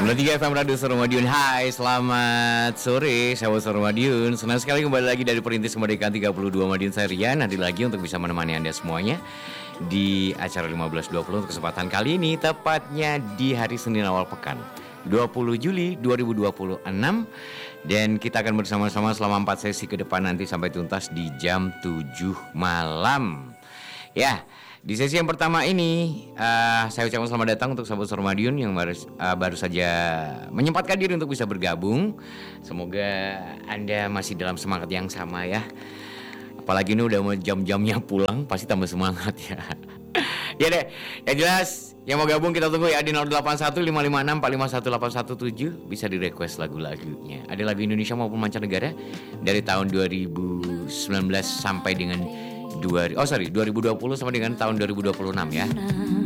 93 FM Radio Suara Madiun. Hai, selamat sore sahabat Suara Madiun. Senang sekali kembali lagi dari Perintis Kemerdekaan 32 Madiun. Saya Rian, hadir lagi untuk bisa menemani Anda semuanya di acara 15.20 untuk kesempatan kali ini, tepatnya di hari Senin awal pekan 20 Juli 2026. Dan kita akan bersama-sama selama 4 sesi ke depan nanti sampai tuntas di jam 7 malam. Ya, di sesi yang pertama ini saya ucapkan selamat datang untuk sahabat Suara Madiun yang baru saja menyempatkan diri untuk bisa bergabung. Semoga Anda masih dalam semangat yang sama ya. Apalagi ini udah mau jam-jamnya pulang, pasti tambah semangat ya. Ya deh, yang jelas yang mau gabung kita tunggu ya di 081556451817. Bisa di request lagu-lagunya. Ada lagu Indonesia maupun mancanegara dari tahun 2019 sampai dengan 2020 sampai dengan tahun 2026 ya.